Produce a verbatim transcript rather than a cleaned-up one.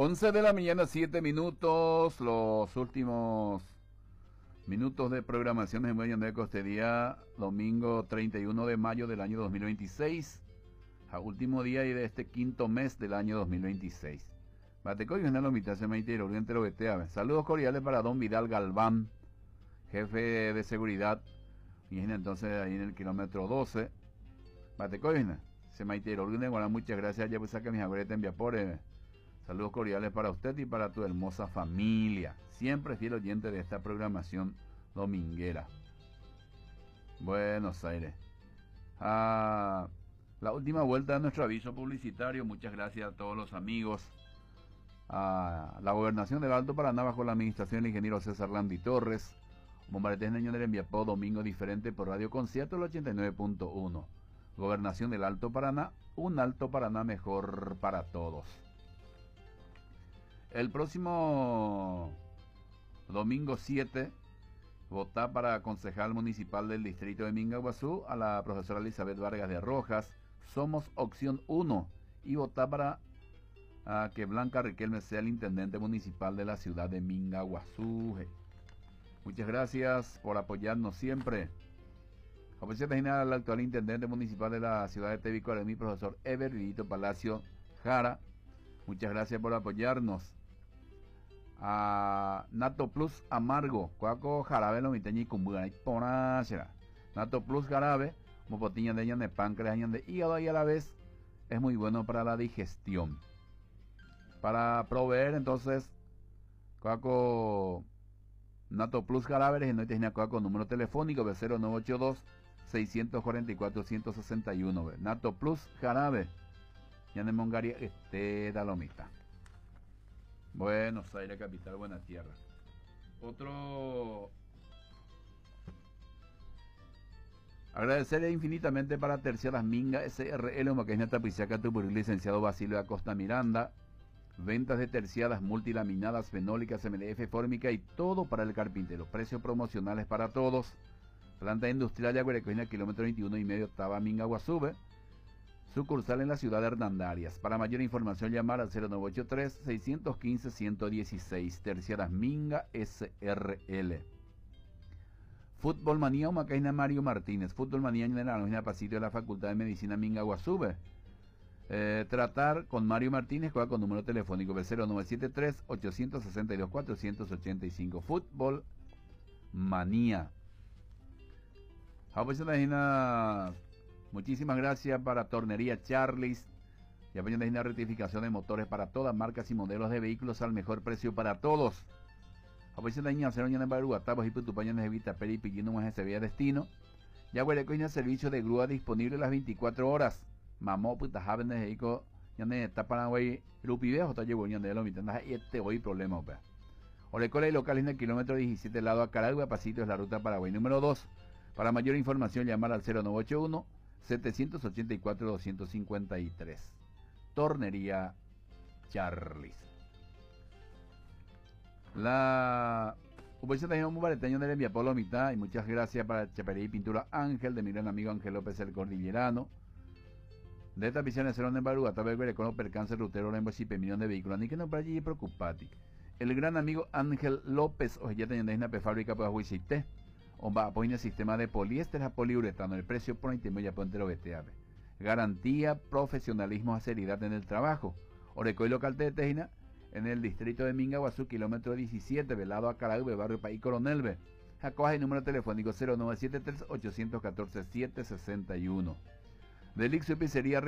once de la mañana, siete minutos, los últimos minutos de programación en Guayaneco este día, domingo treinta y uno de mayo del año dos mil veintiséis, a último día y de este quinto mes del año dos mil veintiséis. Batecoy, en la invitación, saludos cordiales para don Vidal Galván, jefe de seguridad, y entonces ahí en el kilómetro doce. Batecoy, se maitero, muchas gracias, ya pues saca mis agüetes en Viapore. Saludos cordiales para usted y para tu hermosa familia. Siempre fiel oyente de esta programación dominguera. Buenos Aires. Ah, la última vuelta de nuestro aviso publicitario. Muchas gracias a todos los amigos. A la gobernación del Alto Paraná bajo la administración del ingeniero César Landi Torres. Bombardetes Niño del Enviapó, domingo diferente por Radio Concierto el ochenta y nueve punto uno. Gobernación del Alto Paraná, un Alto Paraná mejor para todos. El próximo domingo siete, vota para concejal municipal del distrito de Mingaguazú a la profesora Elizabeth Vargas de Rojas. Somos opción uno. Y vota para a que Blanca Riquelme sea el intendente municipal de la ciudad de Mingaguazú. Muchas gracias por apoyarnos siempre. Oficial general al actual intendente municipal de la ciudad de Tebico, mi profesor Ever Vidito Palacio Jara. Muchas gracias por apoyarnos. A Nato Plus Amargo, Cuaco Jarabe lo miteñi cumbuga y ponásera. Nato Plus Jarabe, mopotiña de de páncreas de hígado y a la vez es muy bueno para la digestión. Para proveer entonces Cuaco Nato Plus Jarabe, no tenía Cuaco número telefónico de cero nueve ocho dos, seis cuatro cuatro, uno seis uno. Nato Plus Jarabe, ya en Mongaria este dalomita. Buenos Aires, capital, buena tierra. Otro... Agradecerle infinitamente para Terciaras Minga S R L, Macaina Tapizaca, Tuburil, licenciado Basilio Acosta Miranda. Ventas de terciadas multilaminadas, fenólicas, M D F, fórmica y todo para el carpintero. Precios promocionales para todos. Planta industrial de Aguarecoina, kilómetro veintiuno y medio, Taba Mingaguazú. Sucursal en la ciudad de Hernandarias. Para mayor información llamar al cero nueve ocho tres, seis uno cinco, uno uno seis. Terciaras Minga S R L. Fútbol Manía, Macaina Mario Martínez. Fútbol Manía en la Lógina Pasillo de la Facultad de Medicina Mingaguazú. Eh, tratar con Mario Martínez, juega con número telefónico de cero nueve siete tres, ocho seis dos, cuatro ocho cinco. Fútbol Manía. Muchísimas gracias para Tornería Charlis. Y apoyan una rectificación de motores para todas marcas y modelos de vehículos al mejor precio para todos. Apoyan de niña cero en Baruatavos y Putupayanes de Vita Peri pidiendo un S B destino. Ya Guarecoina servicio de grúa disponible las veinticuatro horas. Mamó puta javen de Ico ya ne está Paraguay Rupi viejo está llevo de lo mitad y este hoy problema pues. Orecola y local en el kilómetro diecisiete lado a Caragua, Pasito es la ruta Paraguay número dos. Para mayor información llamar al cero nueve ocho uno, siete ocho cuatro, dos cinco tres. Tornería Charlis. La oposición de un bareteño del Enviapolo mitad y muchas gracias para Chapería y Pintura Ángel de mi gran amigo Ángel López el Cordillerano. De esta visión de Cerón de Baruga, tal vez con percance rutero en Bosipe, millón de vehículos, ni que no para allí preocupati. El gran amigo Ángel López, hoy ya teniendo una fábrica para Huizite. O va a poner sistema de poliéster a poliuretano. El precio por intimo ya ponte lo veteable. Garantía, profesionalismo, seriedad en el trabajo. Orecoy local de Tejina, en el distrito de Mingaguazú, kilómetro diecisiete, velado a Caragüe, barrio País Coronelbe. Acoge el número telefónico cero nueve siete tres, ocho uno cuatro, siete seis uno. Delixio Pizzería